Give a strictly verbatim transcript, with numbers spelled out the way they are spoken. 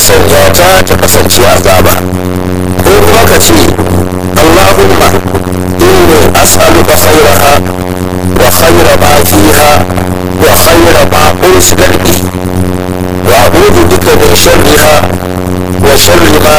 sanya ta ta kasance azaba. Ko kuma ka ce Allahumma inni as'aluka khairaha wa khaira ma fiha wa khaira ma ursilat bihi wa a'udhu bika min sharriha wa sharri ma